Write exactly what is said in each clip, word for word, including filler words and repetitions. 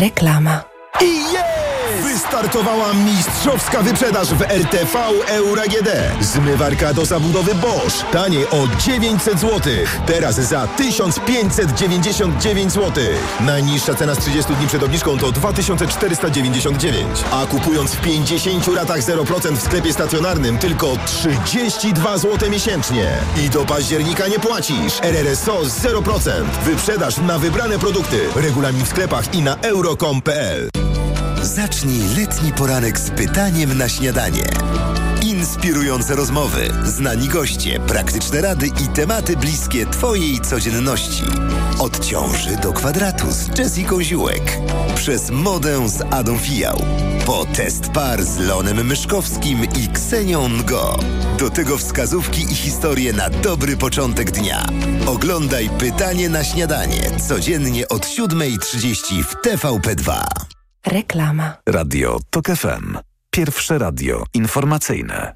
Reklama. I jest! Wystartowała mistrzowska wyprzedaż w R T V Euro A G D. Zmywarka do zabudowy Bosch. Taniej o dziewięćset złotych. Teraz za tysiąc pięćset dziewięćdziesiąt dziewięć złotych. Najniższa cena z trzydziestu dni przed obniżką to dwa tysiące czterysta dziewięćdziesiąt dziewięć. A kupując w pięćdziesięciu ratach zero procent w sklepie stacjonarnym tylko trzydzieści dwa złote miesięcznie. I do października nie płacisz. R R S O zero procent. Wyprzedaż na wybrane produkty. Regulamin w sklepach i na euro kropka com kropka p l. Zacznij letni poranek z pytaniem na śniadanie. Inspirujące rozmowy, znani goście, praktyczne rady i tematy bliskie Twojej codzienności. Od ciąży do kwadratu z Jessiką Ziółek. Przez modę z Adą Fijał. Po test par z Leonem Myszkowskim i Ksenią Ngo. Do tego wskazówki i historie na dobry początek dnia. Oglądaj Pytanie na śniadanie codziennie od siódma trzydzieści w T V P dwa. Reklama. Radio Tok F M. Pierwsze radio informacyjne.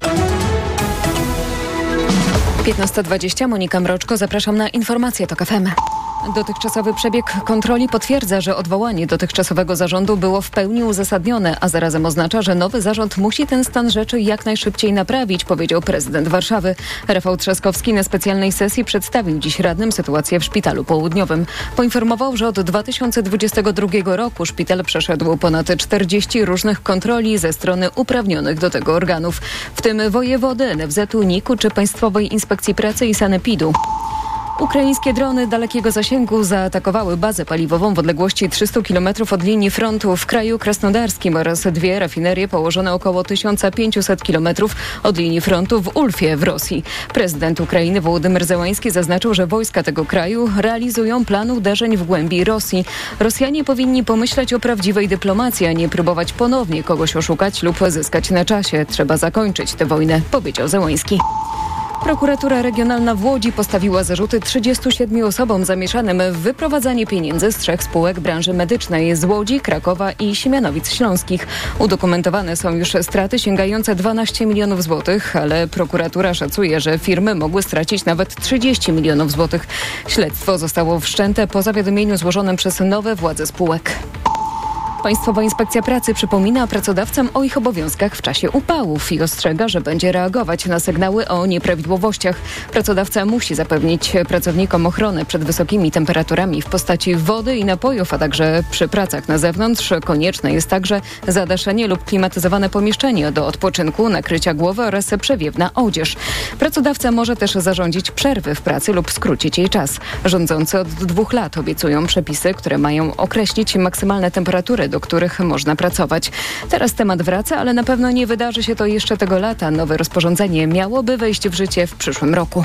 piętnasta dwadzieścia, Monika Mroczko, zapraszam na informacje Tok F M. Dotychczasowy przebieg kontroli potwierdza, że odwołanie dotychczasowego zarządu było w pełni uzasadnione, a zarazem oznacza, że nowy zarząd musi ten stan rzeczy jak najszybciej naprawić, powiedział prezydent Warszawy. Rafał Trzaskowski na specjalnej sesji przedstawił dziś radnym sytuację w Szpitalu Południowym. Poinformował, że od dwa tysiące dwudziestego drugiego roku szpital przeszedł ponad czterdzieści różnych kontroli ze strony uprawnionych do tego organów, w tym wojewody, N F Z u, N I K u czy Państwowej Inspekcji Pracy i Sanepidu. Ukraińskie drony dalekiego zasięgu zaatakowały bazę paliwową w odległości trzystu kilometrów od linii frontu w kraju krasnodarskim oraz dwie rafinerie położone około tysiąc pięćset kilometrów od linii frontu w Ulfie w Rosji. Prezydent Ukrainy Wołodymyr Zełański zaznaczył, że wojska tego kraju realizują plan uderzeń w głębi Rosji. Rosjanie powinni pomyśleć o prawdziwej dyplomacji, a nie próbować ponownie kogoś oszukać lub zyskać na czasie. Trzeba zakończyć tę wojnę, powiedział Zełański. Prokuratura Regionalna w Łodzi postawiła zarzuty trzydziestu siedmiu osobom zamieszanym w wyprowadzanie pieniędzy z trzech spółek branży medycznej z Łodzi, Krakowa i Siemianowic Śląskich. Udokumentowane są już straty sięgające dwanaście milionów złotych, ale prokuratura szacuje, że firmy mogły stracić nawet trzydzieści milionów złotych. Śledztwo zostało wszczęte po zawiadomieniu złożonym przez nowe władze spółek. Państwowa Inspekcja Pracy przypomina pracodawcom o ich obowiązkach w czasie upałów i ostrzega, że będzie reagować na sygnały o nieprawidłowościach. Pracodawca musi zapewnić pracownikom ochronę przed wysokimi temperaturami w postaci wody i napojów, a także przy pracach na zewnątrz konieczne jest także zadaszenie lub klimatyzowane pomieszczenie do odpoczynku, nakrycia głowy oraz przewiewna odzież. Pracodawca może też zarządzić przerwy w pracy lub skrócić jej czas. Rządzący od dwóch lat obiecują przepisy, które mają określić maksymalne temperatury, do których można pracować. Teraz temat wraca, ale na pewno nie wydarzy się to jeszcze tego lata. Nowe rozporządzenie miałoby wejść w życie w przyszłym roku.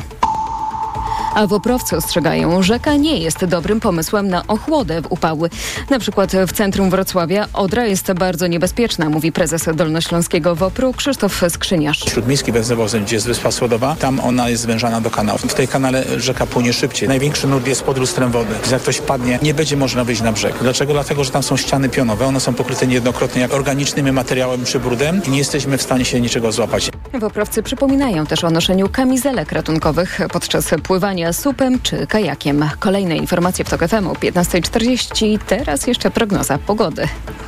A w Oprowcu ostrzegają, rzeka nie jest dobrym pomysłem na ochłodę w upały. Na przykład w centrum Wrocławia Odra jest bardzo niebezpieczna, mówi prezes Dolnośląskiego WOPR-u Krzysztof Skrzyniarz. Śródmiejski węzłowóz, gdzie jest wyspa Słodowa, tam ona jest zwężana do kanału. W tej kanale rzeka płynie szybciej. Największy nurt jest pod lustrem wody. Jak ktoś wpadnie, nie będzie można wyjść na brzeg. Dlaczego? Dlatego, że tam są ściany pionowe. One są pokryte niejednokrotnie jak organicznym materiałem czy brudem i nie jesteśmy w stanie się niczego złapać. Woprowcy przypominają też o noszeniu kamizelek ratunkowych podczas pływania supem czy kajakiem. Kolejne informacje w Tok F M o piętnasta czterdzieści. Teraz jeszcze prognoza pogody.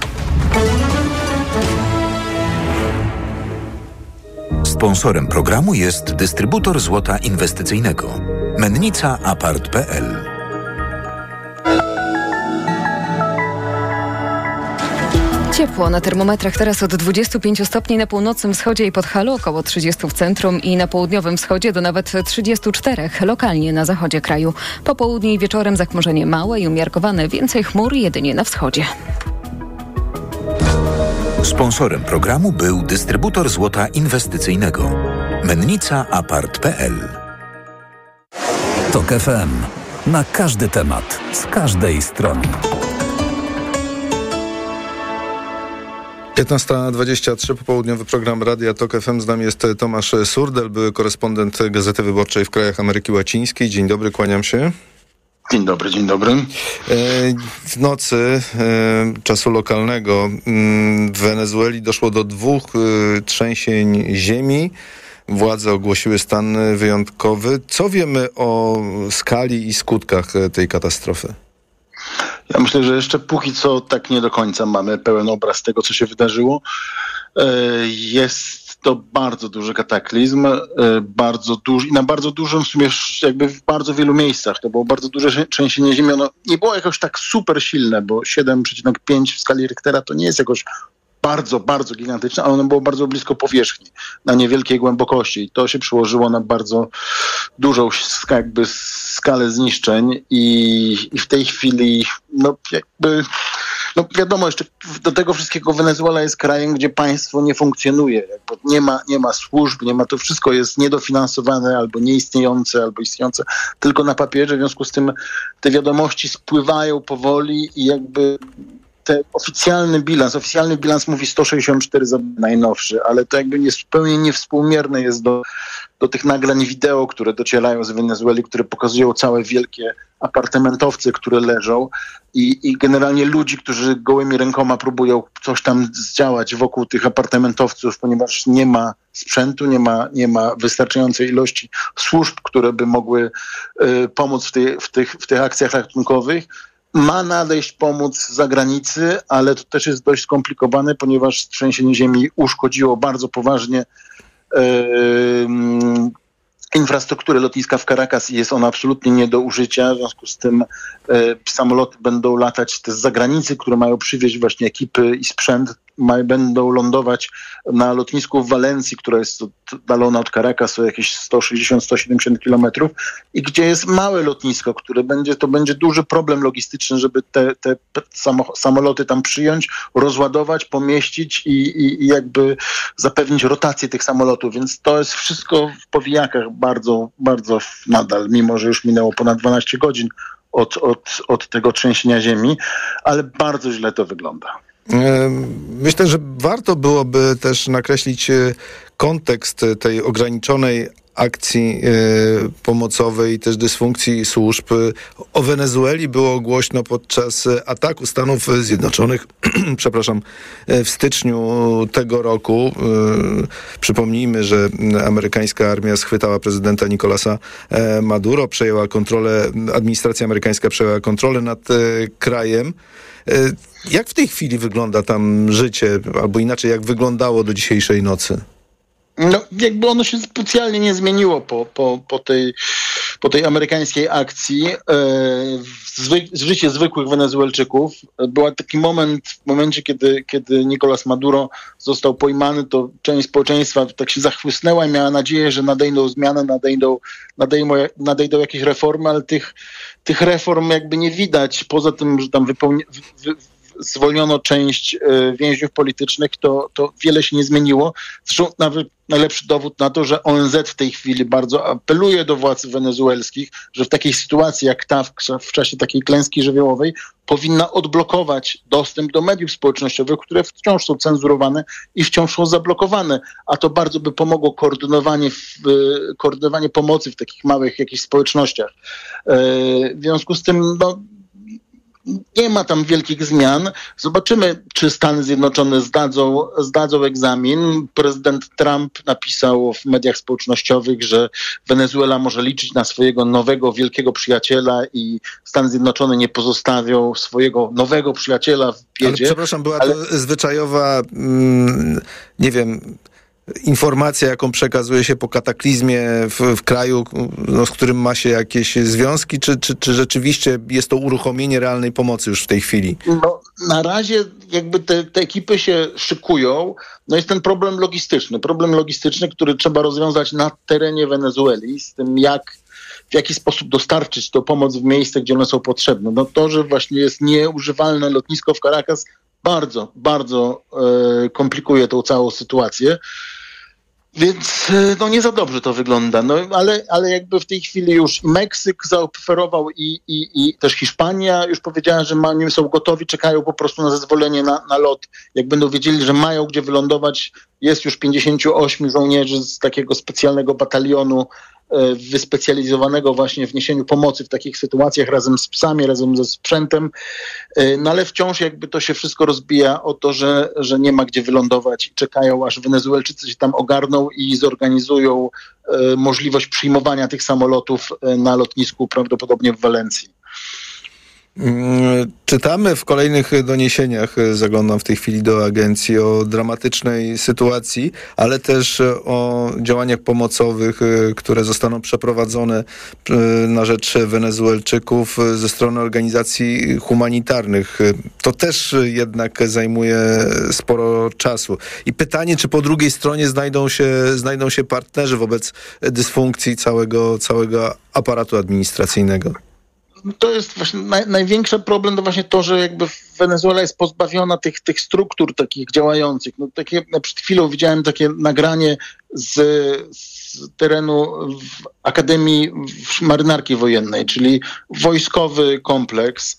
Sponsorem programu jest dystrybutor złota inwestycyjnego. Mennica Apart kropka p l. Ciepło na termometrach teraz od dwudziestu pięciu stopni na północnym wschodzie i Podhalu, około trzydziestu w centrum i na południowym wschodzie do nawet trzydziestu czterech lokalnie na zachodzie kraju. Po południu i wieczorem zachmurzenie małe i umiarkowane, więcej chmur jedynie na wschodzie. Sponsorem programu był dystrybutor złota inwestycyjnego. Mennica Apart kropka p l. Tok F M. Na każdy temat, z każdej strony. piętnasta dwadzieścia trzy, popołudniowy program Radia Tok F M. Z nami jest Tomasz Surdel, były korespondent Gazety Wyborczej w krajach Ameryki Łacińskiej. Dzień dobry, kłaniam się. Dzień dobry, dzień dobry. W nocy czasu lokalnego w Wenezueli doszło do dwóch trzęsień ziemi. Władze ogłosiły stan wyjątkowy. Co wiemy o skali i skutkach tej katastrofy? Ja myślę, że jeszcze póki co tak nie do końca mamy pełen obraz tego, co się wydarzyło. Jest to bardzo duży kataklizm, bardzo duży i na bardzo dużym, w sumie jakby w bardzo wielu miejscach. To było bardzo duże trzęsienie ziemi. Ono nie było jakoś tak super silne, bo siedem przecinek pięć w skali Richtera to nie jest jakoś bardzo, bardzo gigantyczne, ale ono było bardzo blisko powierzchni, na niewielkiej głębokości. I to się przełożyło na bardzo dużą jakby skalę zniszczeń i, i w tej chwili no jakby... No wiadomo, jeszcze do tego wszystkiego Wenezuela jest krajem, gdzie państwo nie funkcjonuje. Jakby nie ma, nie ma służb, nie ma, to wszystko jest niedofinansowane albo nieistniejące, albo istniejące tylko na papierze. W związku z tym te wiadomości spływają powoli i jakby ten oficjalny bilans, oficjalny bilans mówi sto sześćdziesiąt cztery zabójstwa najnowszy, ale to jakby nie, zupełnie niewspółmierne jest do, do tych nagrań wideo, które docierają z Wenezueli, które pokazują całe wielkie apartamentowce, które leżą i, i generalnie ludzi, którzy gołymi rękoma próbują coś tam zdziałać wokół tych apartamentowców, ponieważ nie ma sprzętu, nie ma, nie ma wystarczającej ilości służb, które by mogły y, pomóc w, tej, w, tych, w tych akcjach ratunkowych. Ma nadejść pomoc z zagranicy, ale to też jest dość skomplikowane, ponieważ trzęsienie ziemi uszkodziło bardzo poważnie yy, infrastrukturę lotniska w Caracas i jest ona absolutnie nie do użycia. W związku z tym yy, samoloty będą latać z zagranicy, które mają przywieźć właśnie ekipy i sprzęt. Ma, będą lądować na lotnisku w Walencji, która jest oddalona od Caracas o jakieś sto sześćdziesiąt do stu siedemdziesięciu kilometrów i gdzie jest małe lotnisko, które będzie, to będzie duży problem logistyczny, żeby te, te samoloty tam przyjąć, rozładować, pomieścić i, i, i jakby zapewnić rotację tych samolotów, więc to jest wszystko w powijakach bardzo, bardzo nadal, mimo że już minęło ponad dwanaście godzin od, od, od tego trzęsienia ziemi, ale bardzo źle to wygląda. Myślę, że warto byłoby też nakreślić kontekst tej ograniczonej akcji pomocowej i też dysfunkcji służb. O Wenezueli było głośno podczas ataku Stanów Zjednoczonych, przepraszam, w styczniu tego roku. Przypomnijmy, że amerykańska armia schwytała prezydenta Nicolasa Maduro, przejęła kontrolę, administracja amerykańska przejęła kontrolę nad krajem. Jak w tej chwili wygląda tam życie, albo inaczej, jak wyglądało do dzisiejszej nocy? No, jakby ono się specjalnie nie zmieniło po, po, po, tej, po tej amerykańskiej akcji. E, zwy, życie zwykłych Wenezuelczyków. Był taki moment, w momencie, kiedy, kiedy Nicolás Maduro został pojmany, to część społeczeństwa tak się zachłysnęła i miała nadzieję, że nadejdą zmiany, nadejdą, nadejdą, nadejdą jakieś reformy, ale tych, tych reform jakby nie widać. Poza tym, że tam wypełni, wy, zwolniono część y, więźniów politycznych, to, to wiele się nie zmieniło. Zresztą nawet najlepszy dowód na to, że O N Z w tej chwili bardzo apeluje do władz wenezuelskich, że w takiej sytuacji jak ta w, w czasie takiej klęski żywiołowej powinna odblokować dostęp do mediów społecznościowych, które wciąż są cenzurowane i wciąż są zablokowane. A to bardzo by pomogło koordynowanie, w, koordynowanie pomocy w takich małych jakichś społecznościach. Y, w związku z tym no, nie ma tam wielkich zmian. Zobaczymy, czy Stany Zjednoczone zdadzą, zdadzą egzamin. Prezydent Trump napisał w mediach społecznościowych, że Wenezuela może liczyć na swojego nowego, wielkiego przyjaciela i Stany Zjednoczone nie pozostawią swojego nowego przyjaciela w biedzie. Ale przepraszam, była ale... to zwyczajowa, mm, nie wiem... informacja, jaką przekazuje się po kataklizmie w, w kraju, no, z którym ma się jakieś związki, czy, czy, czy rzeczywiście jest to uruchomienie realnej pomocy już w tej chwili? No, na razie jakby te, te ekipy się szykują. No jest ten problem logistyczny. Problem logistyczny, który trzeba rozwiązać na terenie Wenezueli, z tym jak w jaki sposób dostarczyć tę pomoc w miejsce, gdzie one są potrzebne. No to, że właśnie jest nieużywalne lotnisko w Caracas, bardzo, bardzo e, komplikuje tą całą sytuację. Więc no nie za dobrze to wygląda, no ale, ale jakby w tej chwili już Meksyk zaoferował i, i, i też Hiszpania już powiedziała, że ma, są gotowi, czekają po prostu na zezwolenie na, na lot. Jak będą wiedzieli, że mają gdzie wylądować, jest już pięćdziesięciu ośmiu żołnierzy z takiego specjalnego batalionu e, wyspecjalizowanego właśnie w niesieniu pomocy w takich sytuacjach razem z psami, razem ze sprzętem. E, no ale wciąż jakby to się wszystko rozbija o to, że, że nie ma gdzie wylądować i czekają, aż Wenezuelczycy się tam ogarną i zorganizują e, możliwość przyjmowania tych samolotów e, na lotnisku prawdopodobnie w Walencji. Czytamy w kolejnych doniesieniach, zaglądam w tej chwili do agencji, o dramatycznej sytuacji, ale też o działaniach pomocowych, które zostaną przeprowadzone na rzecz Wenezuelczyków ze strony organizacji humanitarnych. To też jednak zajmuje sporo czasu. I pytanie, czy po drugiej stronie znajdą się, znajdą się partnerzy wobec dysfunkcji całego, całego aparatu administracyjnego? To jest właśnie naj, największy problem, to właśnie to, że jakby Wenezuela jest pozbawiona tych, tych struktur takich działających. No, takie, przed chwilą widziałem takie nagranie z, z terenu w Akademii Marynarki Wojennej, czyli wojskowy kompleks,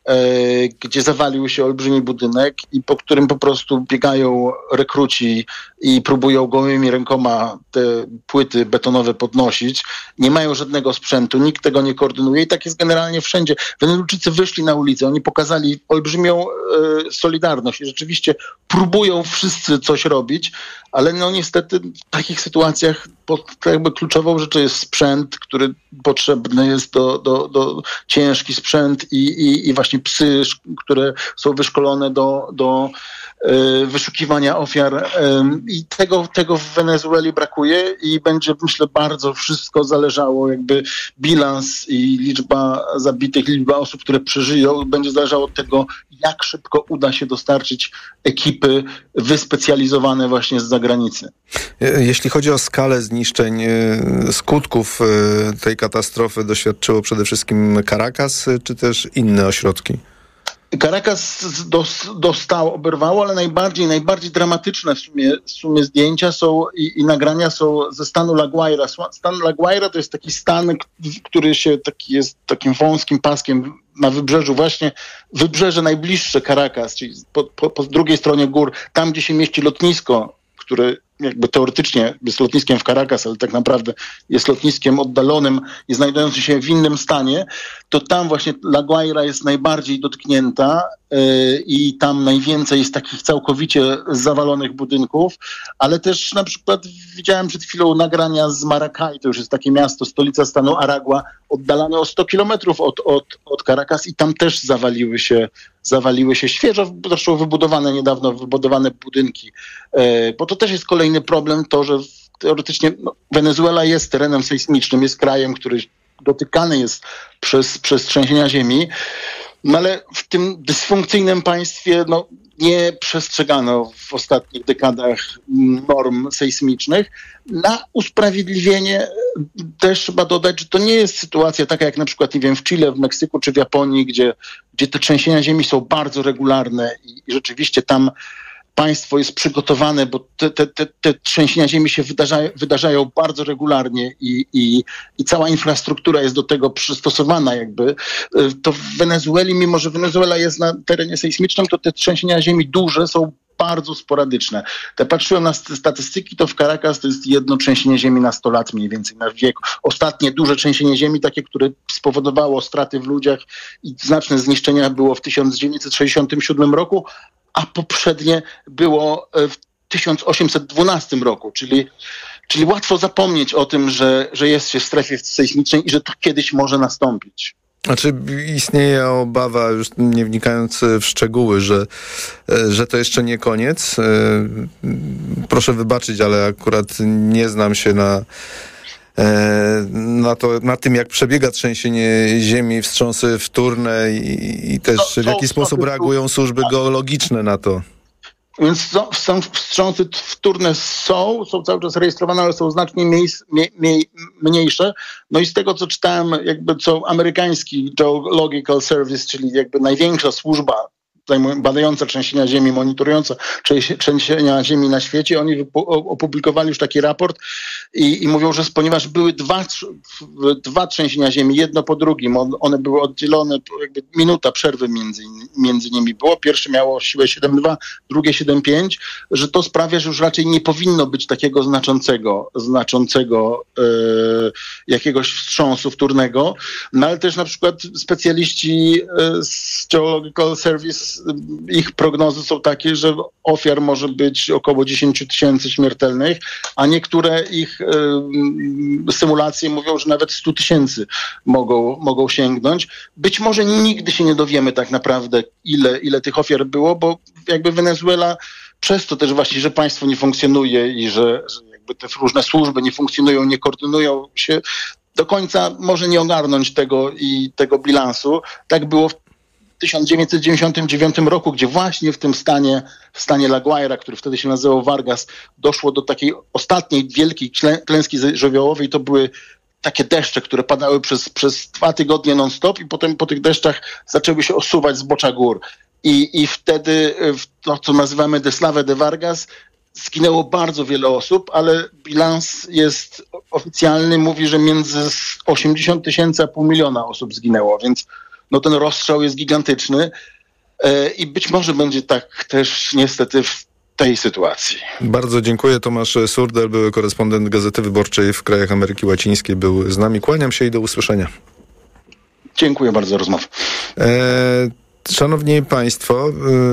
gdzie zawalił się olbrzymi budynek i po którym po prostu biegają rekruci i próbują gołymi rękoma te płyty betonowe podnosić. Nie mają żadnego sprzętu, nikt tego nie koordynuje i tak jest generalnie wszędzie. Wenezuelczycy wyszli na ulicę, oni pokazali olbrzymią e, solidarność i rzeczywiście próbują wszyscy coś robić, ale no niestety w takich sytuacjach jakby kluczową rzeczą jest sprzęt, który potrzebny jest do, do, do ciężki sprzęt i, i, i właśnie psy, które są wyszkolone do, do y, wyszukiwania ofiar y, i tego, tego w Wenezueli brakuje i będzie, myślę, bardzo wszystko zależało, jakby bilans i liczba zabitych, liczba osób, które przeżyją, będzie zależało od tego, jak szybko uda się dostarczyć ekipy wyspecjalizowane właśnie z zagranicy. Jeśli chodzi o skalę zniszczeń, skutków tej katastrofy doświadczyło przede wszystkim Caracas, czy też inne ośrodki? Caracas dostał, oberwało, ale najbardziej, najbardziej dramatyczne w sumie, w sumie zdjęcia są i, i nagrania są ze stanu La Guaira. Stan La Guaira to jest taki stan, który się taki jest takim wąskim paskiem na wybrzeżu, właśnie wybrzeże najbliższe Caracas, czyli po, po, po drugiej stronie gór, tam gdzie się mieści lotnisko, które jakby teoretycznie jest lotniskiem w Caracas, ale tak naprawdę jest lotniskiem oddalonym i znajdującym się w innym stanie, to tam właśnie La Guaira jest najbardziej dotknięta yy, i tam najwięcej jest takich całkowicie zawalonych budynków, ale też na przykład widziałem przed chwilą nagrania z Maracay, to już jest takie miasto, stolica stanu Aragua, oddalane o sto kilometrów od, od, od Caracas i tam też zawaliły się zawaliły się świeżo, zresztą wybudowane niedawno, wybudowane budynki. Yy, bo to też jest kolejny problem, to, że teoretycznie no, Wenezuela jest terenem sejsmicznym, jest krajem, który dotykany jest przez, przez trzęsienia ziemi, no ale w tym dysfunkcyjnym państwie no, nie przestrzegano w ostatnich dekadach norm sejsmicznych. Na usprawiedliwienie też trzeba dodać, że to nie jest sytuacja taka jak na przykład, nie wiem, w Chile, w Meksyku czy w Japonii, gdzie, gdzie te trzęsienia ziemi są bardzo regularne i, i rzeczywiście tam państwo jest przygotowane, bo te, te, te, te trzęsienia ziemi się wydarzają, wydarzają bardzo regularnie i, i, i cała infrastruktura jest do tego przystosowana jakby. To w Wenezueli, mimo że Wenezuela jest na terenie sejsmicznym, to te trzęsienia ziemi duże są bardzo sporadyczne. Te patrzyłem na statystyki, to w Caracas to jest jedno trzęsienie ziemi na sto lat mniej więcej na wiek. Ostatnie duże trzęsienie ziemi, takie, które spowodowało straty w ludziach i znaczne zniszczenia, było w tysiąc dziewięćset sześćdziesiątym siódmym roku, a poprzednie było w tysiąc osiemset dwunastym roku, czyli, czyli łatwo zapomnieć o tym, że, że jest się w strefie sejsmicznej i że to kiedyś może nastąpić. Znaczy istnieje obawa, już nie wnikając w szczegóły, że, że to jeszcze nie koniec. Proszę wybaczyć, ale akurat nie znam się na, na, to, na tym, jak przebiega trzęsienie ziemi, wstrząsy wtórne i, i też w jaki sposób reagują służby geologiczne na to. Więc są, są wstrząsy wtórne są, są cały czas rejestrowane, ale są znacznie mniej, mniej, mniejsze. No i z tego, co czytałem, jakby co amerykański Geological Service, czyli jakby największa służba badająca trzęsienia ziemi, monitorująca trzęsienia ziemi na świecie, oni opublikowali już taki raport i, i mówią, że ponieważ były dwa, dwa trzęsienia ziemi, jedno po drugim, one były oddzielone, jakby minuta przerwy między, między nimi było. Pierwsze miało siłę siedem przecinek dwa, drugie siedem przecinek pięć, że to sprawia, że już raczej nie powinno być takiego znaczącego, znaczącego e, jakiegoś wstrząsu wtórnego. No ale też na przykład specjaliści z Geological Service więc ich prognozy są takie, że ofiar może być około dziesięć tysięcy śmiertelnych, a niektóre ich y, symulacje mówią, że nawet sto tysięcy mogą, mogą sięgnąć. Być może nigdy się nie dowiemy tak naprawdę, ile, ile tych ofiar było, bo jakby Wenezuela przez to też właśnie, że państwo nie funkcjonuje i że, że jakby te różne służby nie funkcjonują, nie koordynują się, do końca może nie ogarnąć tego i tego bilansu. Tak było w tysiąc dziewięćset dziewięćdziesiątym dziewiątym roku, gdzie właśnie w tym stanie, w stanie La Guaira, który wtedy się nazywał Vargas, doszło do takiej ostatniej wielkiej klęski żywiołowej. To były takie deszcze, które padały przez, przez dwa tygodnie non-stop i potem po tych deszczach zaczęły się osuwać zbocza gór. I, i wtedy w to, co nazywamy Deslavę de Vargas, zginęło bardzo wiele osób, ale bilans jest oficjalny, mówi, że między osiemdziesiąt tysięcy a pół miliona osób zginęło, więc no ten rozstrzał jest gigantyczny e, i być może będzie tak też niestety w tej sytuacji. Bardzo dziękuję. Tomasz Surdel, były korespondent Gazety Wyborczej w krajach Ameryki Łacińskiej, był z nami. Kłaniam się i do usłyszenia. Dziękuję bardzo za rozmowę. E, Szanowni Państwo,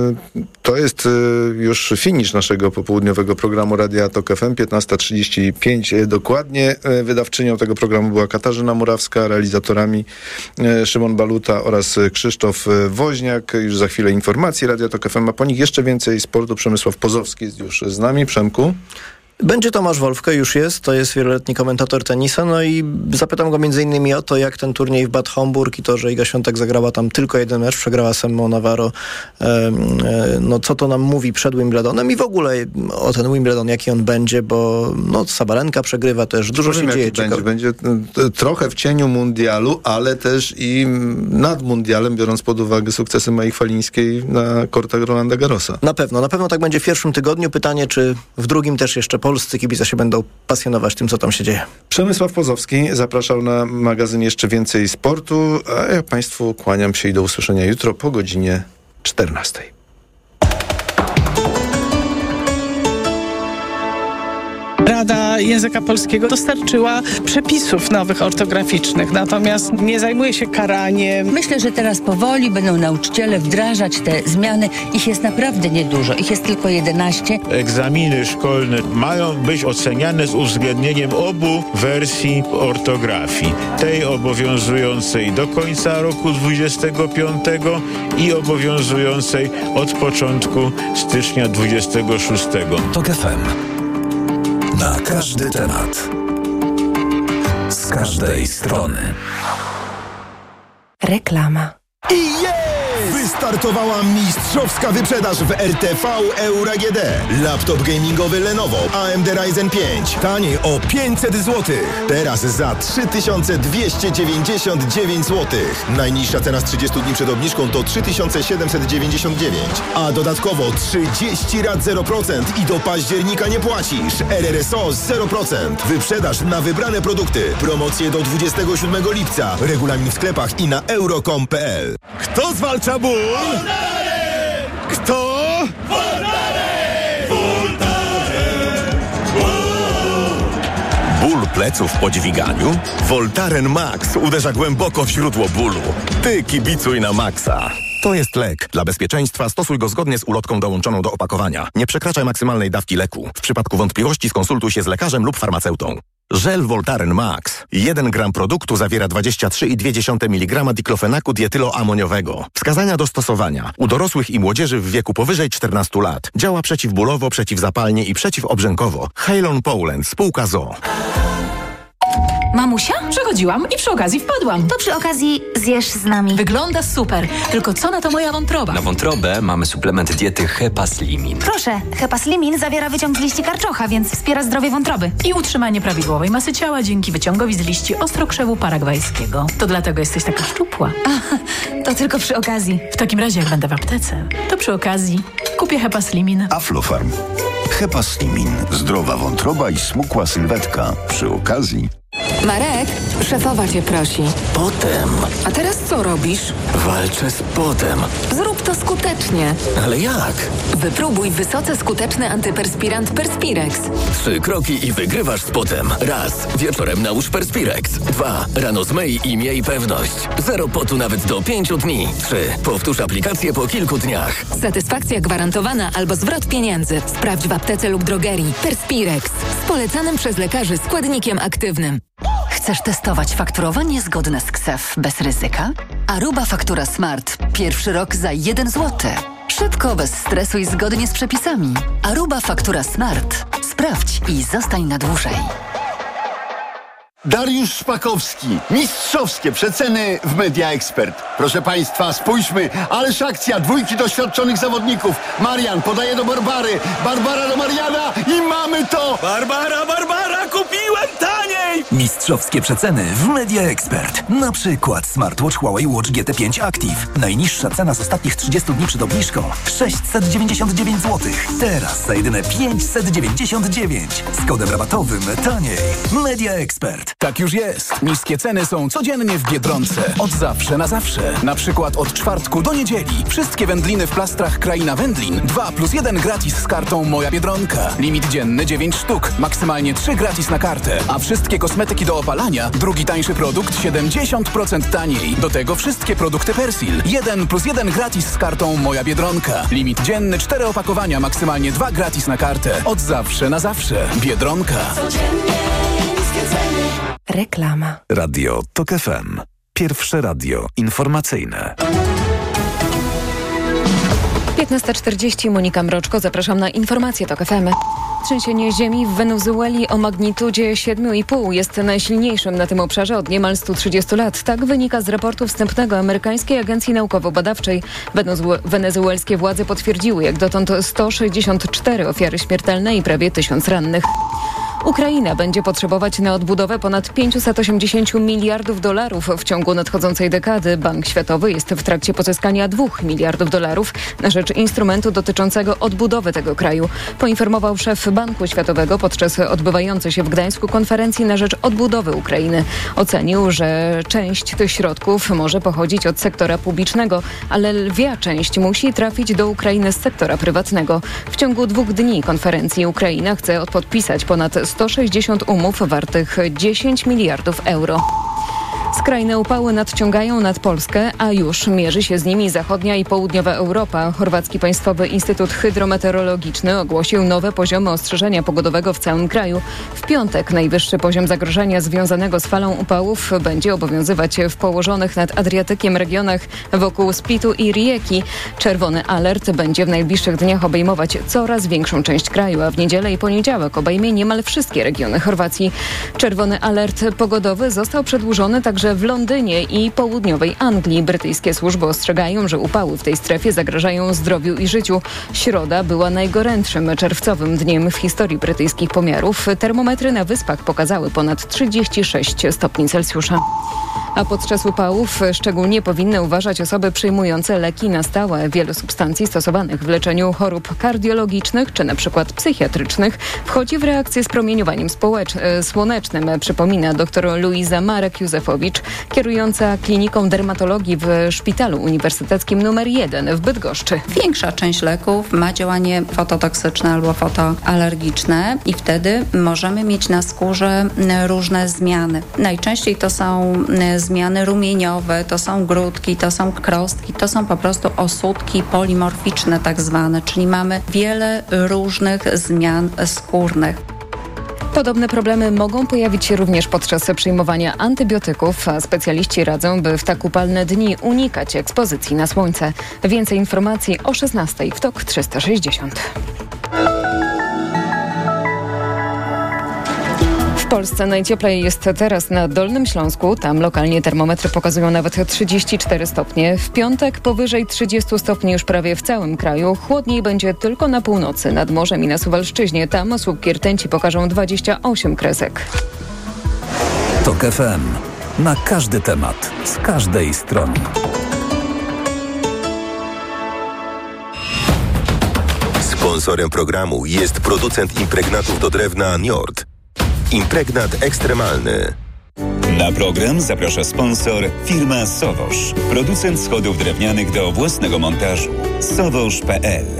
to jest już finisz naszego popołudniowego programu Radia Tok F M, piętnasta trzydzieści pięć dokładnie. Wydawczynią tego programu była Katarzyna Murawska, realizatorami Szymon Baluta oraz Krzysztof Woźniak. Już za chwilę informacje Radia Tok F M, a po nich jeszcze więcej sportu. Przemysław Pozowski jest już z nami. Przemku? Będzie Tomasz Wolfke, już jest, to jest wieloletni komentator tenisa, no i zapytam go między innymi o to, jak ten turniej w Bad Homburg i to, że Iga Świątek zagrała tam tylko jeden mecz, przegrała Simona Navarro, e, e, no co to nam mówi przed Wimbledonem i w ogóle o ten Wimbledon, jaki on będzie, bo no Sabalenka przegrywa też, dużo się dzieje. Będzie, będzie trochę w cieniu mundialu, ale też i nad mundialem, biorąc pod uwagę sukcesy Mai Chwalińskiej na kortach Rolanda Garrosa. Na pewno, na pewno tak będzie w pierwszym tygodniu. Pytanie, czy w drugim też jeszcze polscy kibice się będą pasjonować tym, co tam się dzieje. Przemysław Pozowski zapraszał na magazyn Jeszcze Więcej Sportu, a ja Państwu kłaniam się i do usłyszenia jutro po godzinie czternastej. Rada Języka Polskiego dostarczyła przepisów nowych ortograficznych, natomiast nie zajmuje się karaniem. Myślę, że teraz powoli będą nauczyciele wdrażać te zmiany. Ich jest naprawdę niedużo. Ich jest tylko jedenaście. Egzaminy szkolne mają być oceniane z uwzględnieniem obu wersji ortografii. Tej obowiązującej do końca roku dwudziestego piątego i obowiązującej od początku stycznia dwudziestego szóstego. Tok F M. Na każdy temat. Z każdej strony. Reklama. I jest! Wystartowała mistrzowska wyprzedaż w R T V Euro A G D. Laptop gamingowy Lenovo A M D Ryzen pięć. Taniej o pięćset złotych. Teraz za trzy tysiące dwieście dziewięćdziesiąt dziewięć złotych. Najniższa cena z trzydziestu dni przed obniżką to trzy tysiące siedemset dziewięćdziesiąt dziewięć. A dodatkowo trzydzieści rat zero procent i do października nie płacisz. R R S O zero procent. Wyprzedaż na wybrane produkty. Promocje do dwudziestego siódmego lipca. Regulamin w sklepach i na euro kropka com kropka p l. Kto zwalcza ból? Voltaren! Kto? Voltaren! Voltaren! Ból pleców po dźwiganiu? Voltaren Max uderza głęboko w źródło bólu. Ty kibicuj na maksa. To jest lek. Dla bezpieczeństwa stosuj go zgodnie z ulotką dołączoną do opakowania. Nie przekraczaj maksymalnej dawki leku. W przypadku wątpliwości skonsultuj się z lekarzem lub farmaceutą. Żel Voltaren Max. jeden gram produktu zawiera dwadzieścia trzy i dwie dziesiąte miligrama diklofenaku dietyloamoniowego. Wskazania do stosowania. U dorosłych i młodzieży w wieku powyżej czternastu lat. Działa przeciwbólowo, przeciwzapalnie i przeciwobrzękowo. Halon Poland, spółka z o o. Mamusia? Przechodziłam i przy okazji wpadłam. To przy okazji zjesz z nami. Wygląda super. Tylko co na to moja wątroba? Na wątrobę mamy suplement diety Hepaslimin. Proszę, Hepaslimin zawiera wyciąg z liści karczocha, więc wspiera zdrowie wątroby. I utrzymanie prawidłowej masy ciała dzięki wyciągowi z liści ostrokrzewu paragwajskiego. To dlatego jesteś taka szczupła. A, to tylko przy okazji. W takim razie jak będę w aptece, to przy okazji kupię Hepaslimin. Aflofarm. Hepaslimin. Zdrowa wątroba i smukła sylwetka. Przy okazji... Marek, Szefowa cię prosi. Potem. A teraz co robisz? Walczę z potem. Zrób to skutecznie. Ale jak? Wypróbuj wysoce skuteczny antyperspirant Perspirex. Trzy kroki i wygrywasz z potem. Raz. Wieczorem nałóż Perspirex. Dwa. Rano zmyj i miej pewność. Zero potu nawet do pięciu dni. Trzy. Powtórz aplikację po kilku dniach. Satysfakcja gwarantowana albo zwrot pieniędzy. Sprawdź w aptece lub drogerii. Perspirex. Z polecanym przez lekarzy składnikiem aktywnym. Chcesz testować fakturowanie zgodne z K S E F bez ryzyka? Aruba Faktura Smart. Pierwszy rok za jeden złoty. Szybko, bez stresu i zgodnie z przepisami. Aruba Faktura Smart. Sprawdź i zostań na dłużej. Dariusz Szpakowski. Mistrzowskie przeceny w Media Expert. Proszę Państwa, spójrzmy, ależ akcja, dwójki doświadczonych zawodników. Marian podaje do Barbary, Barbara do Mariana i mamy to! Barbara, Barbara, kupiłem taniej! Mistrzowskie przeceny w Media Expert. Na przykład smartwatch Huawei Watch G T pięć Active. Najniższa cena z ostatnich trzydziestu dni przed obniżką sześćset dziewięćdziesiąt dziewięć złotych. Teraz za jedyne pięćset dziewięćdziesiąt dziewięć. Z kodem rabatowym taniej. Media Expert. Tak już jest. Niskie ceny są codziennie w Biedronce. Od zawsze na zawsze. Na przykład od czwartku do niedzieli. Wszystkie wędliny w plastrach Kraina Wędlin. dwa plus jeden gratis z kartą Moja Biedronka. Limit dzienny dziewięć sztuk. Maksymalnie trzy gratis na kartę. A wszystkie kosmetyki do opalania. Drugi tańszy produkt siedemdziesiąt procent taniej. Do tego wszystkie produkty Persil. jeden plus jeden gratis z kartą Moja Biedronka. Limit dzienny cztery opakowania. Maksymalnie dwa gratis na kartę. Od zawsze na zawsze. Biedronka. Reklama. Radio TOK F M. Pierwsze radio informacyjne. piętnasta czterdzieści, Monika Mroczko, zapraszam na informacje TOK F M. Trzęsienie ziemi w Wenezueli o magnitudzie siedem i pół jest najsilniejszym na tym obszarze od niemal stu trzydziestu lat. Tak wynika z raportu wstępnego amerykańskiej agencji naukowo-badawczej. Wenezu- wenezuelskie władze potwierdziły jak dotąd sto sześćdziesiąt cztery ofiary śmiertelne i prawie tysiąc rannych. Ukraina będzie potrzebować na odbudowę ponad pięćset osiemdziesiąt miliardów dolarów w ciągu nadchodzącej dekady. Bank Światowy jest w trakcie pozyskania dwóch miliardów dolarów na rzecz instrumentu dotyczącego odbudowy tego kraju, poinformował szef Banku Światowego podczas odbywającej się w Gdańsku konferencji na rzecz odbudowy Ukrainy. Ocenił, że część tych środków może pochodzić od sektora publicznego, ale lwia część musi trafić do Ukrainy z sektora prywatnego. W ciągu dwóch dni konferencji Ukraina chce podpisać ponad sto sześćdziesiąt umów wartych dziesięć miliardów euro. Skrajne upały nadciągają nad Polskę, a już mierzy się z nimi zachodnia i południowa Europa. Chorwacki Państwowy Instytut Hydrometeorologiczny ogłosił nowe poziomy ostrzeżenia pogodowego w całym kraju. W piątek najwyższy poziom zagrożenia związanego z falą upałów będzie obowiązywać w położonych nad Adriatykiem regionach wokół Splitu i Rijeki. Czerwony alert będzie w najbliższych dniach obejmować coraz większą część kraju, a w niedzielę i poniedziałek obejmie niemal wszystkie regiony Chorwacji. Czerwony alert pogodowy został przedłużony także w Londynie i południowej Anglii. Brytyjskie służby ostrzegają, że upały w tej strefie zagrażają zdrowiu i życiu. Środa była najgorętszym czerwcowym dniem w historii brytyjskich pomiarów. Termometry na wyspach pokazały ponad trzydzieści sześć stopni Celsjusza. A podczas upałów szczególnie powinny uważać osoby przyjmujące leki na stałe. Wiele substancji stosowanych w leczeniu chorób kardiologicznych czy na przykład psychiatrycznych wchodzi w reakcję z promieniowaniem społecz- słonecznym, przypomina dr Luiza Marek-Józefowicz, kierująca kliniką dermatologii w Szpitalu Uniwersyteckim numer jeden w Bydgoszczy. Większa część leków ma działanie fototoksyczne albo fotoalergiczne i wtedy możemy mieć na skórze różne zmiany. Najczęściej to są zmiany rumieniowe, to są grudki, to są krostki, to są po prostu osódki polimorficzne tak zwane, czyli mamy wiele różnych zmian skórnych. Podobne problemy mogą pojawić się również podczas przyjmowania antybiotyków, a specjaliści radzą, by w tak upalne dni unikać ekspozycji na słońce. Więcej informacji o szesnastej w TOK trzysta sześćdziesiąt. W Polsce najcieplej jest teraz na Dolnym Śląsku. Tam lokalnie termometry pokazują nawet trzydzieści cztery stopnie. W piątek powyżej trzydziestu stopni już prawie w całym kraju. Chłodniej będzie tylko na północy, nad morzem i na Suwalszczyźnie. Tam słupki rtęci pokażą dwadzieścia osiem kresek. TOK F M. Na każdy temat, z każdej strony. Sponsorem programu jest producent impregnatów do drewna Njord. Impregnat ekstremalny. Na program zaprasza sponsor firma Sowosz, producent schodów drewnianych do własnego montażu. sowosz kropka p l.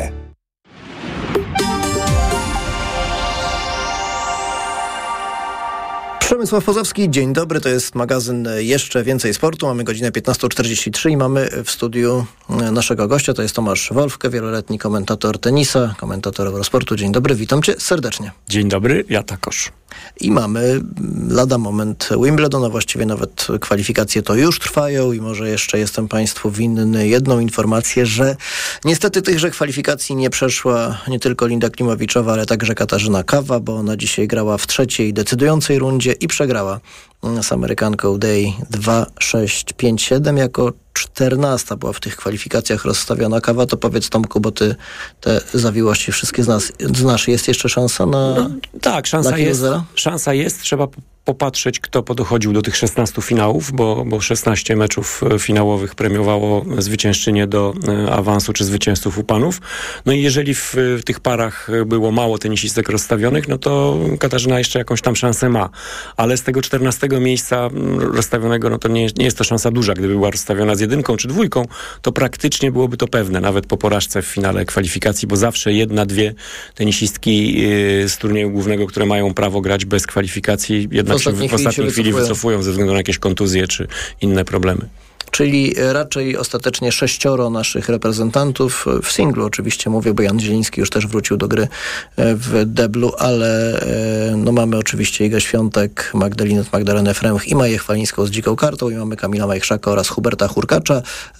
Przemysław Pozowski, dzień dobry, to jest magazyn Jeszcze Więcej Sportu. Mamy godzinę piętnasta czterdzieści trzy i mamy w studiu naszego gościa, to jest Tomasz Wolfke, wieloletni komentator tenisa, komentator Eurosportu. Dzień dobry, witam cię serdecznie. Dzień dobry, ja takoż. I mamy lada moment Wimbledon, a właściwie nawet kwalifikacje to już trwają i może jeszcze jestem Państwu winny jedną informację, że niestety tychże kwalifikacji nie przeszła nie tylko Linda Klimowiczowa, ale także Katarzyna Kawa, bo ona dzisiaj grała w trzeciej decydującej rundzie i przegrała z Amerykanką Day dwa sześć pięć siedem jako czternasta była w tych kwalifikacjach rozstawiona Kawa. To powiedz, Tomku, bo ty te zawiłości wszystkie z nas znasz. Jest jeszcze szansa na no, tak, szansa jest, szansa jest. Trzeba popatrzeć, kto podochodził do tych szesnastu finałów, bo, bo szesnaście meczów finałowych premiowało zwyciężczynię do awansu, czy zwycięzców u panów. No i jeżeli w, w tych parach było mało tenisistek rozstawionych, no to Katarzyna jeszcze jakąś tam szansę ma. Ale z tego czternastego miejsca rozstawionego, no to nie, nie jest to szansa duża. Gdyby była rozstawiona z jedynką czy dwójką, to praktycznie byłoby to pewne, nawet po porażce w finale kwalifikacji, bo zawsze jedna, dwie tenisistki yy, z turnieju głównego, które mają prawo grać bez kwalifikacji, jedna w ostatniej, w ostatniej chwili wycofują. wycofują ze względu na jakieś kontuzje czy inne problemy. Czyli raczej ostatecznie sześcioro naszych reprezentantów, w singlu oczywiście mówię, bo Jan Zieliński już też wrócił do gry w deblu, ale no mamy oczywiście Igę Świątek, Magdalinę Magdalenę Fremch i Maję Chwalińską z dziką kartą i mamy Kamila Majchrzaka oraz Huberta Hurkacza.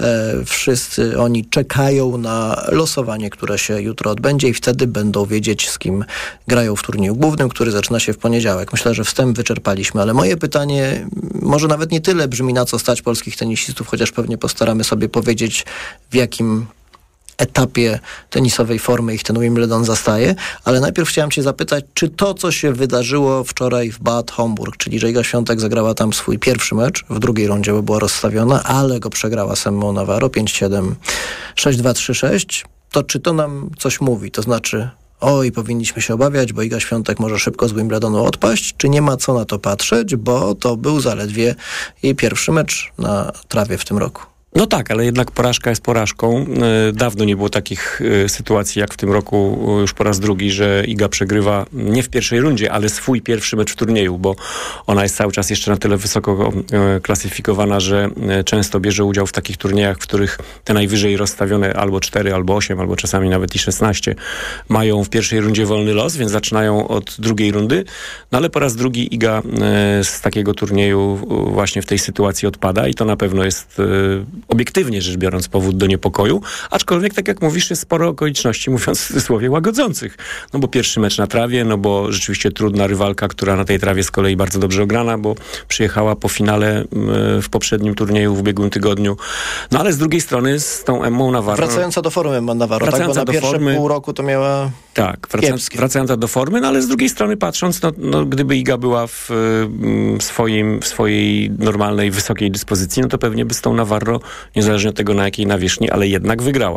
Wszyscy oni czekają na losowanie, które się jutro odbędzie i wtedy będą wiedzieć, z kim grają w turnieju głównym, który zaczyna się w poniedziałek. Myślę, że wstęp wyczerpaliśmy, ale moje pytanie może nawet nie tyle brzmi, na co stać polskich tenisistów, chociaż pewnie postaramy sobie powiedzieć, w jakim etapie tenisowej formy ich ten Wimbledon zastaje, ale najpierw chciałem cię zapytać, czy to, co się wydarzyło wczoraj w Bad Homburg, czyli że Iga Świątek zagrała tam swój pierwszy mecz, w drugiej rundzie by była rozstawiona, ale go przegrała z Emmą Navarro pięć siedem, sześć dwa, trzy sześć, to czy to nam coś mówi? To znaczy, oj, powinniśmy się obawiać, bo Iga Świątek może szybko z Wimbledonu odpaść, czy nie ma co na to patrzeć, bo to był zaledwie jej pierwszy mecz na trawie w tym roku. No tak, ale jednak porażka jest porażką. Dawno nie było takich sytuacji jak w tym roku już po raz drugi, że Iga przegrywa nie w pierwszej rundzie, ale swój pierwszy mecz w turnieju, bo ona jest cały czas jeszcze na tyle wysoko klasyfikowana, że często bierze udział w takich turniejach, w których te najwyżej rozstawione albo cztery, albo osiem, albo czasami nawet i szesnaście mają w pierwszej rundzie wolny los, więc zaczynają od drugiej rundy. No ale po raz drugi Iga z takiego turnieju właśnie w tej sytuacji odpada i to na pewno jest obiektywnie rzecz biorąc powód do niepokoju, aczkolwiek tak jak mówisz jest sporo okoliczności, mówiąc w cudzysłowie, łagodzących. No bo pierwszy mecz na trawie, no bo rzeczywiście trudna rywalka, która na tej trawie z kolei bardzo dobrze ograna, bo przyjechała po finale w poprzednim turnieju w ubiegłym tygodniu. No ale z drugiej strony z tą Emmą Navarro... Wracająca do formy Emma Navarro, tak? Bo na pierwsze formy, pół roku to miała tak, wracając, wracająca do formy, no ale z drugiej strony patrząc, no, no gdyby Iga była w, w, swoim, w swojej normalnej, wysokiej dyspozycji, no to pewnie by z tą Navarro, niezależnie od tego na jakiej nawierzchni, ale jednak wygrała.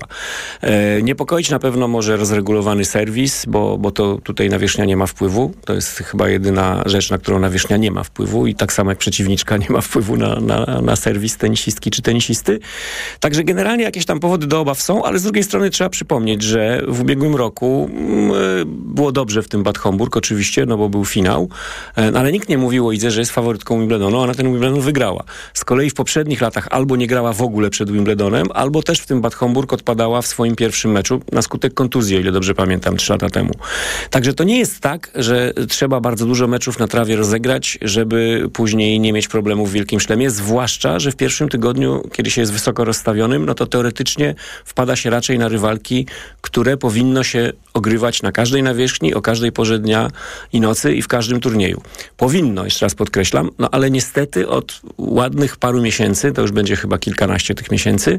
E, niepokoić na pewno może rozregulowany serwis, bo, bo to tutaj nawierzchnia nie ma wpływu. To jest chyba jedyna rzecz, na którą nawierzchnia nie ma wpływu i tak samo jak przeciwniczka nie ma wpływu na, na, na serwis tenisistki czy tenisisty. Także generalnie jakieś tam powody do obaw są, ale z drugiej strony trzeba przypomnieć, że w ubiegłym roku mm, było dobrze w tym Bad Homburg, oczywiście, no bo był finał, e, ale nikt nie mówił o Idze, że jest faworytką Wimbledonu, ona ten Wimbledon wygrała. Z kolei w poprzednich latach albo nie grała w ogóle przed Wimbledonem, albo też w tym Bad Homburg odpadała w swoim pierwszym meczu na skutek kontuzji, o ile dobrze pamiętam, trzy lata temu. Także to nie jest tak, że trzeba bardzo dużo meczów na trawie rozegrać, żeby później nie mieć problemów w Wielkim Szlemie, zwłaszcza, że w pierwszym tygodniu, kiedy się jest wysoko rozstawionym, no to teoretycznie wpada się raczej na rywalki, które powinno się ogrywać na każdej nawierzchni, o każdej porze dnia i nocy i w każdym turnieju. Powinno, jeszcze raz podkreślam, no ale niestety od ładnych paru miesięcy, to już będzie chyba kilkanaście kilkanaście tych miesięcy.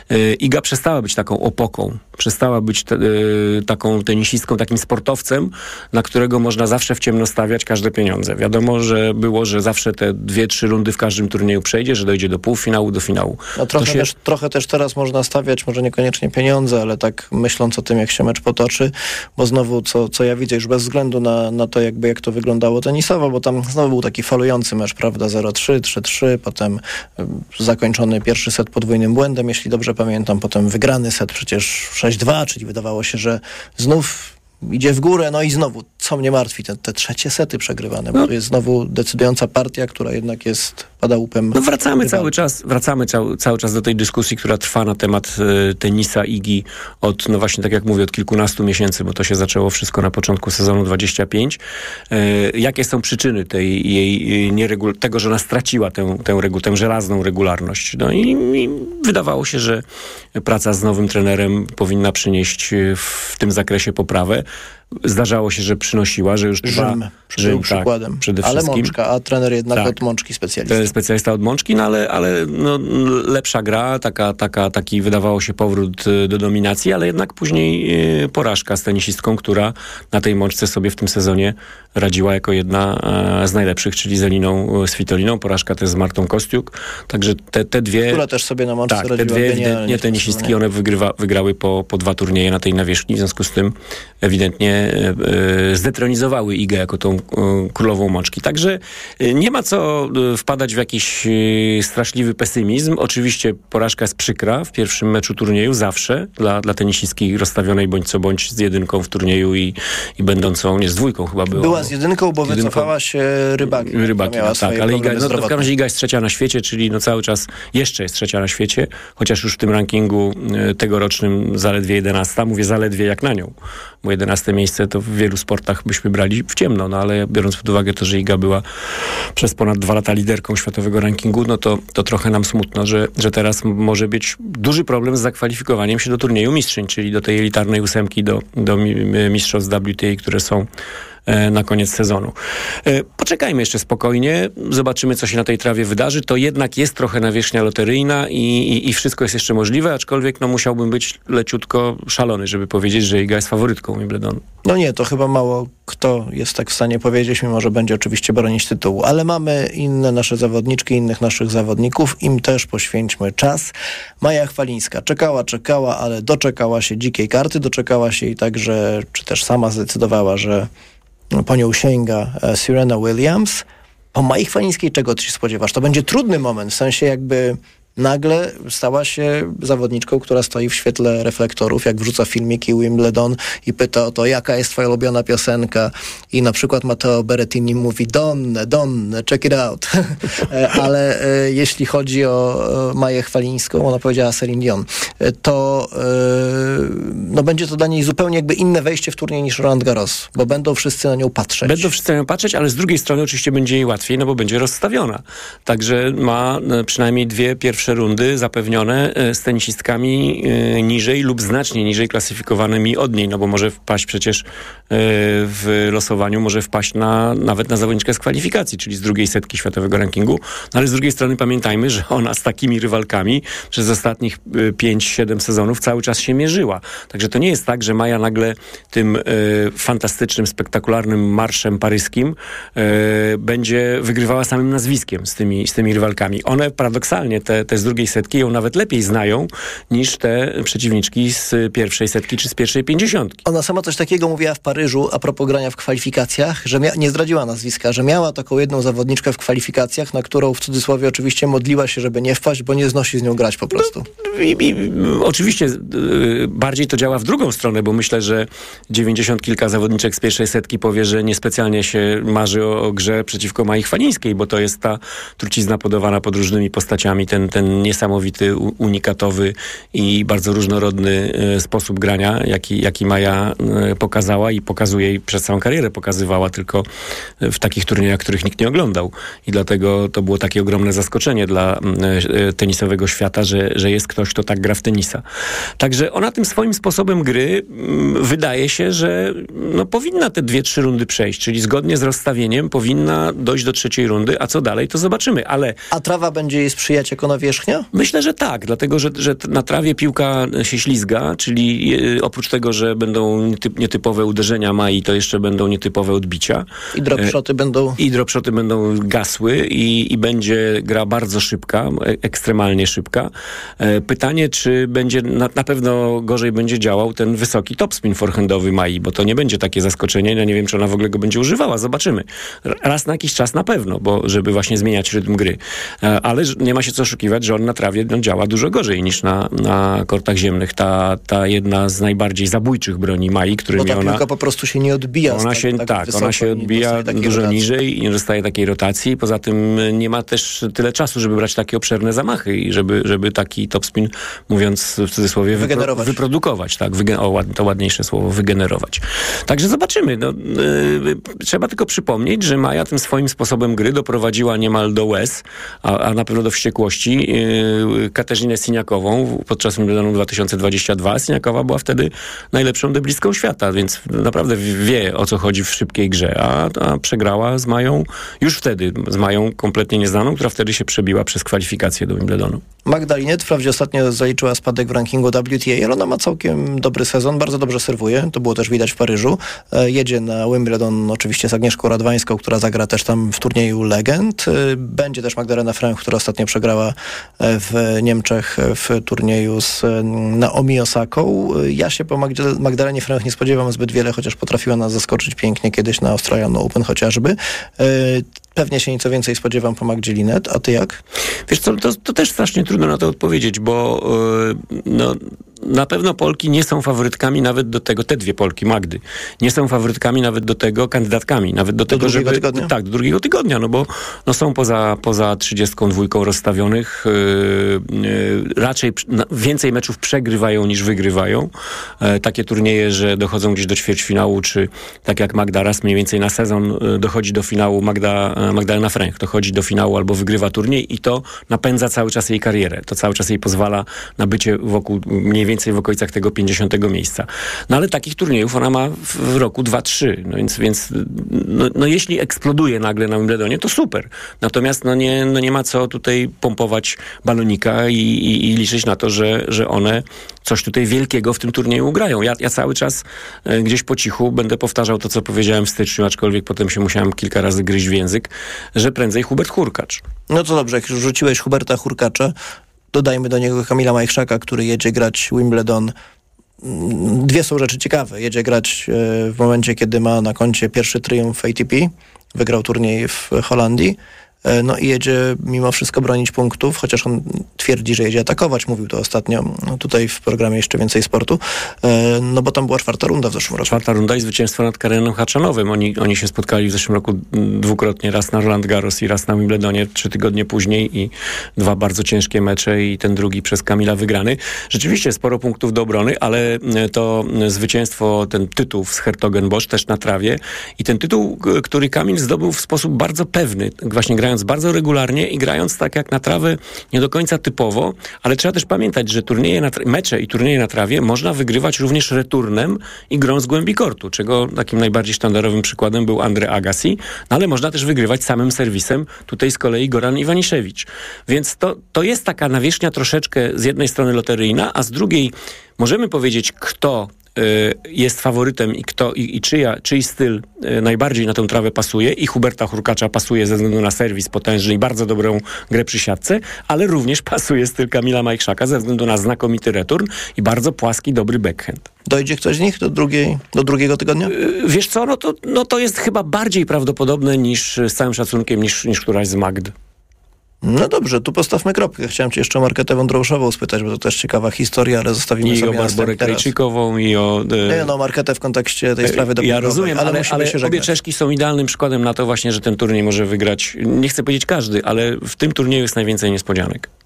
Iga przestała być taką opoką, przestała być te, taką tenisistką, takim sportowcem, na którego można zawsze w ciemno stawiać każde pieniądze. Wiadomo, że było, że zawsze te dwie, trzy rundy w każdym turnieju przejdzie, że dojdzie do półfinału, do finału. No, trochę, się... też, trochę też teraz można stawiać, może niekoniecznie pieniądze, ale tak myśląc o tym, jak się mecz potoczy, bo znowu, co, co ja widzę, już bez względu na, na to, jakby jak to wyglądało tenisowo, bo tam znowu był taki falujący mecz, prawda, zero trzy, trzy trzy, potem y, zakończony pierwszy set podwójnym błędem, jeśli dobrze pamiętam, potem wygrany set przecież sześć dwa, czyli wydawało się, że znów idzie w górę, no i znowu, co mnie martwi, te, te trzecie sety przegrywane, bo no. to jest znowu decydująca partia, która jednak jest pada łupem. No wracamy cały czas, wracamy cały, cały czas do tej dyskusji, która trwa na temat y, tenisa Igi od, no właśnie tak jak mówię, od kilkunastu miesięcy, bo to się zaczęło wszystko na początku sezonu dwudziestego piątego. Y, jakie są przyczyny tej jej y, nieregul- tego, że ona straciła tę, tę, regu- tę żelazną regularność? No i, i wydawało się, że praca z nowym trenerem powinna przynieść w tym zakresie poprawę. Zdarzało się, że przynosiła, że już Rzym, dwa... Rzym, tak, przykładem. Przede ale wszystkim. Mączka, a trener jednak tak. od Mączki specjalista. Trener specjalista od Mączki, no ale, ale no, lepsza gra, taka, taka, taki wydawało się powrót do dominacji, ale jednak później y, porażka z tenisistką, która na tej Mączce sobie w tym sezonie radziła jako jedna e, z najlepszych, czyli z Eliną Svitoliną. Porażka też z Martą Kostiuk. Także te, te dwie... Która też sobie na Mączce tak, radziła te dwie ewidentnie tenisistki, one wygrywa, wygrały po, po dwa turnieje na tej nawierzchni, w związku z tym ewidentnie e, zdetronizowały Igę jako tą e, królową Mączki. Także e, nie ma co e, wpadać w jakiś e, straszliwy pesymizm. Oczywiście porażka jest przykra w pierwszym meczu turnieju, zawsze, dla, dla tenisistki rozstawionej bądź co bądź z jedynką w turnieju i, i będącą, nie z dwójką chyba była. Była z jedynką, bo jedynką. Wycofała się Rybaki. Rybaki, no, tak, ale Iga, no, w każdym razie Iga jest trzecia na świecie, czyli no cały czas jeszcze jest trzecia na świecie, chociaż już w tym rankingu y, tegorocznym zaledwie jedenasta. Mówię zaledwie jak na nią, bo jedenaste miejsce to w wielu sportach byśmy brali w ciemno, no ale biorąc pod uwagę to, że Iga była przez ponad dwa lata liderką światowego rankingu, no to, to trochę nam smutno, że, że teraz może być duży problem z zakwalifikowaniem się do turnieju mistrzyń, czyli do tej elitarnej ósemki, do, do mistrzostw W T A, które są na koniec sezonu. Poczekajmy jeszcze spokojnie, zobaczymy, co się na tej trawie wydarzy. To jednak jest trochę nawierzchnia loteryjna i, i, i wszystko jest jeszcze możliwe, aczkolwiek no, musiałbym być leciutko szalony, żeby powiedzieć, że Iga jest faworytką Wimbledonu. No nie, to chyba mało kto jest tak w stanie powiedzieć, mimo że będzie oczywiście bronić tytułu. Ale mamy inne nasze zawodniczki, innych naszych zawodników. Im też poświęćmy czas. Maja Chwalińska czekała, czekała, ale doczekała się dzikiej karty. Doczekała się i także, czy też sama zdecydowała, że po nią sięga Serena Williams. Po Mai Chwalińskiej czego ty się spodziewasz? To będzie trudny moment, w sensie jakby nagle stała się zawodniczką, która stoi w świetle reflektorów, jak wrzuca filmiki Wimbledon i pyta o to, jaka jest twoja ulubiona piosenka i na przykład Matteo Berrettini mówi Donne, Donne, check it out. Ale e, jeśli chodzi o e, Maję Chwalińską, ona powiedziała Celine Dion, e, to e, no będzie to dla niej zupełnie jakby inne wejście w turniej niż Roland Garros, bo będą wszyscy na nią patrzeć. Będą wszyscy na nią patrzeć, ale z drugiej strony oczywiście będzie jej łatwiej, no bo będzie rozstawiona. Także ma e, przynajmniej dwie pierwsze rundy zapewnione z tenisistkami niżej lub znacznie niżej klasyfikowanymi od niej, no bo może wpaść przecież w losowaniu, może wpaść na, nawet na zawodniczkę z kwalifikacji, czyli z drugiej setki światowego rankingu, no ale z drugiej strony pamiętajmy, że ona z takimi rywalkami przez ostatnich pięć siedem sezonów cały czas się mierzyła. Także to nie jest tak, że Maja nagle tym y, fantastycznym, spektakularnym marszem paryskim y, będzie wygrywała samym nazwiskiem z tymi, z tymi rywalkami. One paradoksalnie, te te z drugiej setki ją nawet lepiej znają niż te przeciwniczki z pierwszej setki czy z pierwszej pięćdziesiątki. Ona sama coś takiego mówiła w Paryżu a propos grania w kwalifikacjach, że mia- nie zdradziła nazwiska, że miała taką jedną zawodniczkę w kwalifikacjach, na którą w cudzysłowie oczywiście modliła się, żeby nie wpaść, bo nie znosi z nią grać po prostu. No, i, i, oczywiście y, bardziej to działa w drugą stronę, bo myślę, że dziewięćdziesiąt kilka zawodniczek z pierwszej setki powie, że niespecjalnie się marzy o, o grze przeciwko Mai Chwalińskiej, bo to jest ta trucizna podawana pod różnymi postaciami, ten, ten niesamowity, unikatowy i bardzo różnorodny y, sposób grania, jaki, jaki Maja y, pokazała i pokazuje i przez całą karierę pokazywała, tylko w takich turniejach, których nikt nie oglądał. I dlatego to było takie ogromne zaskoczenie dla y, tenisowego świata, że, że jest ktoś, kto tak gra w tenisa. Także ona tym swoim sposobem sposobem gry m, wydaje się, że no, powinna te dwie, trzy rundy przejść, czyli zgodnie z rozstawieniem powinna dojść do trzeciej rundy, a co dalej, to zobaczymy, ale... A trawa będzie jej sprzyjać jako nawierzchnia? Myślę, że tak, dlatego, że, że na trawie piłka się ślizga, czyli e, oprócz tego, że będą nietyp, nietypowe uderzenia Mai, to jeszcze będą nietypowe odbicia. I dropshoty e, będą... I dropshoty będą gasły i, i będzie gra bardzo szybka, e, ekstremalnie szybka. E, pytanie, czy będzie, na, na pewno gorzej będzie działał ten wysoki topspin forehandowy Mai, bo to nie będzie takie zaskoczenie, ja nie wiem, czy ona w ogóle go będzie używała, zobaczymy. Raz na jakiś czas na pewno, bo żeby właśnie zmieniać rytm gry. E, ale nie ma się co oszukiwać, że on na trawie no, działa dużo gorzej niż na, na kortach ziemnych. Ta, ta jedna z najbardziej zabójczych broni Mai, którymi ona... Bo ta ona... piłka po prostu się nie odbija. Ona się, tak, tak ona się odbija dużo rotacji. niżej i nie dostaje takiej rotacji. Poza tym nie ma też tyle czasu, żeby brać takie obszerne zamachy i żeby, żeby taki topspin, mówiąc w cudzysłowie, wypro, wyprodukować. Tak, wyge- o, ład, to ładniejsze słowo, wygenerować. Także zobaczymy. No, yy, trzeba tylko przypomnieć, że Maja tym swoim sposobem gry doprowadziła niemal do łez, a, a na pewno do wściekłości yy, Katarzynę Siniakową podczas Wimbledonu dwa tysiące dwudziestego drugiego. Siniakowa była wtedy najlepszą deblistką świata, więc naprawdę wie, o co chodzi w szybkiej grze, a, a przegrała z Mają już wtedy, z Mają kompletnie nieznaną, która wtedy się przebiła przez kwalifikację do Wimbledonu. Magda Linette wprawdzie ostatnio zaliczyła spadek w rankingu W T A, ale ona ma całkiem dobry sezon, bardzo dobrze serwuje, to było też widać w Paryżu. E, jedzie na Wimbledon oczywiście z Agnieszką Radwańską, która zagra też tam w turnieju Legend. E, będzie też Magdalena Frank, która ostatnio przegrała w Niemczech w turnieju z Naomi Osaką. Ja się po Magd- Magdalenie Frank nie spodziewam zbyt wiele, chociaż potrafiła nas zaskoczyć pięknie kiedyś na Australian Open chociażby. E, Pewnie się nieco więcej spodziewam po Magdzie Linette, a ty jak? Wiesz co, to, to też strasznie trudno na to odpowiedzieć, bo yy, no, na pewno Polki nie są faworytkami nawet do tego, te dwie Polki, Magdy, nie są faworytkami nawet do tego, kandydatkami, nawet do, do tego, żeby... Tygodnia? Tak, do drugiego tygodnia, no bo no, są poza, poza trzydziestką dwójką rozstawionych, yy, yy, raczej na, więcej meczów przegrywają niż wygrywają. Yy, takie turnieje, że dochodzą gdzieś do ćwierćfinału, czy tak jak Magda raz mniej więcej na sezon yy, dochodzi do finału Magda Magdalena Frank dochodzi do finału albo wygrywa turniej i to napędza cały czas jej karierę. To cały czas jej pozwala na bycie wokół, mniej więcej w okolicach tego pięćdziesiątego miejsca. No ale takich turniejów ona ma w, w roku dwa trzy. No więc, więc no, no jeśli eksploduje nagle na Wimbledonie, to super. Natomiast no nie, no nie ma co tutaj pompować balonika i, i, i liczyć na to, że, że one coś tutaj wielkiego w tym turnieju ugrają. Ja, ja cały czas e, gdzieś po cichu będę powtarzał to, co powiedziałem w styczniu, aczkolwiek potem się musiałem kilka razy gryźć w język, że prędzej Hubert Hurkacz. No to dobrze, jak już rzuciłeś Huberta Hurkacza, dodajmy do niego Kamila Majchrzaka, który jedzie grać Wimbledon. Dwie są rzeczy ciekawe. Jedzie grać e, w momencie, kiedy ma na koncie pierwszy triumf A T P. Wygrał turniej w Holandii. No i jedzie mimo wszystko bronić punktów, chociaż on twierdzi, że jedzie atakować. Mówił to ostatnio no tutaj w programie Jeszcze Więcej Sportu. No bo tam była czwarta runda w zeszłym roku. Czwarta runda i zwycięstwo nad Karenem Haczanowym. Oni, oni się spotkali w zeszłym roku dwukrotnie. Raz na Roland Garros i raz na Wimbledonie trzy tygodnie później i dwa bardzo ciężkie mecze i ten drugi przez Kamila wygrany. Rzeczywiście sporo punktów do obrony, ale to zwycięstwo, ten tytuł z Hertogenbosch też na trawie i ten tytuł, który Kamil zdobył w sposób bardzo pewny. Właśnie grając bardzo regularnie i grając tak jak na trawę nie do końca typowo, ale trzeba też pamiętać, że turnieje na tra- mecze i turnieje na trawie można wygrywać również returnem i grą z głębi kortu, czego takim najbardziej sztandarowym przykładem był Andre Agassi, no ale można też wygrywać samym serwisem, tutaj z kolei Goran Iwaniszewicz. Więc to, to jest taka nawierzchnia troszeczkę z jednej strony loteryjna, a z drugiej możemy powiedzieć, kto jest faworytem i kto i, i czyja, czyj styl najbardziej na tę trawę pasuje i Huberta Hurkacza pasuje ze względu na serwis potężny i bardzo dobrą grę przy siatce, ale również pasuje styl Kamila Majchrzaka ze względu na znakomity return i bardzo płaski, dobry backhand. Dojdzie ktoś z nich do, drugiej, do drugiego tygodnia? Wiesz co, no to, no to jest chyba bardziej prawdopodobne niż, z całym szacunkiem, niż, niż któraś z Magd. No dobrze, tu postawmy kropkę. Chciałem cię jeszcze o Marketę Wądrouszową spytać, bo to też ciekawa historia, ale zostawimy I sobie o Barborę Krejczykową i o... E... Nie, no Marketę w kontekście tej sprawy Ja rozumiem, ale, ale, ale się obie Czeszki są idealnym przykładem na to właśnie, że ten turniej może wygrać, nie chcę powiedzieć każdy, ale w tym turnieju jest najwięcej niespodzianek.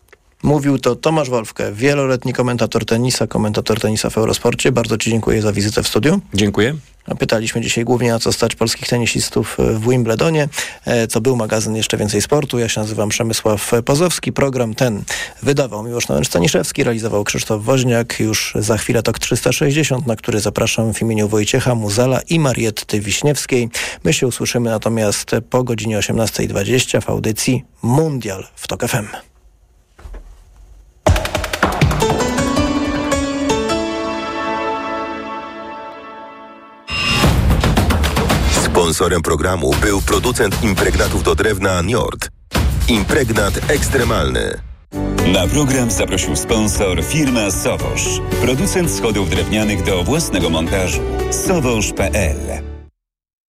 Mówił to Tomasz Wolfke, wieloletni komentator tenisa, komentator tenisa w Eurosporcie. Bardzo Ci dziękuję za wizytę w studiu. Dziękuję. Pytaliśmy dzisiaj głównie, na co stać polskich tenisistów w Wimbledonie. To był magazyn Jeszcze Więcej Sportu. Ja się nazywam Przemysław Pozowski. Program ten wydawał Miłosz Nowicz-Staniszewski, realizował Krzysztof Woźniak. Już za chwilę Tok trzysta sześćdziesiąt, na który zapraszam w imieniu Wojciecha Muzala i Marietty Wiśniewskiej. My się usłyszymy natomiast po godzinie osiemnasta dwadzieścia w audycji Mundial w Tok F M. Sponsorem programu był producent impregnatów do drewna Njord. Impregnat ekstremalny. Na program zaprosił sponsor firma Sowosz. Producent schodów drewnianych do własnego montażu. sowosz kropka p l